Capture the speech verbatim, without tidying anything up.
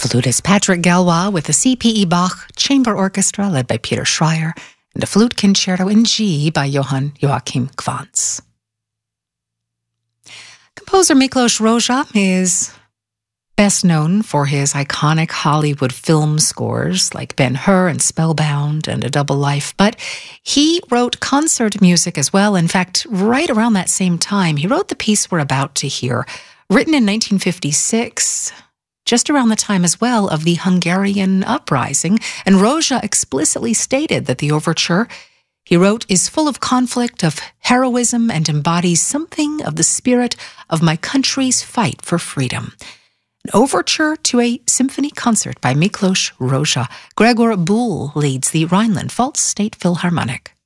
flutist Patrick Galois with the C P E Bach Chamber Orchestra led by Peter Schreier and a flute concerto in G by Johann Joachim Quantz. Composer Miklos Rozsa is best known for his iconic Hollywood film scores like Ben-Hur and Spellbound and A Double Life, but he wrote concert music as well. In fact, right around that same time, he wrote the piece we're about to hear, written in nineteen fifty-six, just around the time as well of the Hungarian uprising, and Rozsa explicitly stated that the overture he wrote is full of conflict, of heroism, and embodies something of the spirit of my country's fight for freedom. An overture to a symphony concert by Miklos Rozsa. Gregor Buhl leads the Rhineland-Pfalz State Philharmonic.